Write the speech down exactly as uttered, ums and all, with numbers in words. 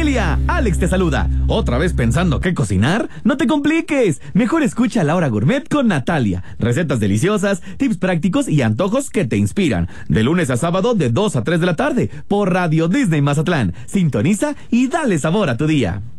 familia, Alex te saluda. ¿Otra vez pensando qué cocinar? No te compliques. Mejor escucha La Hora Gourmet con Natalia. Recetas deliciosas, tips prácticos y antojos que te inspiran. De lunes a sábado de dos a tres de la tarde por Radio Disney Mazatlán. Sintoniza y dale sabor a tu día.